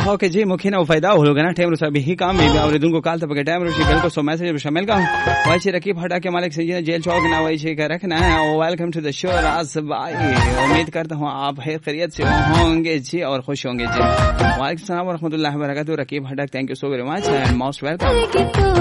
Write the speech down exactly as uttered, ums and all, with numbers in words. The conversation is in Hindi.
ओके जी मुखी ना फायदा हो गया ना टाइम रुसा भी काम में और दुनको काल तब के टाइम रुसी बिल्कुल सो मैसेज शामिल का वाइचे रकीब हटा के मालिक से जेल चौक ना वाइचे का रखना है। वेलकम टू द शो राज भाई, उम्मीद करता हूँ आप है खैरियत से होंगे जी और खुश होंगे जी। वालेकुम सलाम व रहमतुल्लाहि व बरकातहू रकीब हटा, thank you so very much and most welcome.